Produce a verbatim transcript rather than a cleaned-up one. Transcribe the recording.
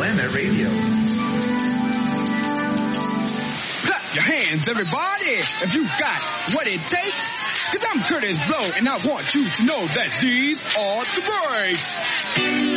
Willamette Radio. Clap your hands, everybody, if you got what it takes. Cause I'm Curtis Blow, and I want you to know that these are the breaks.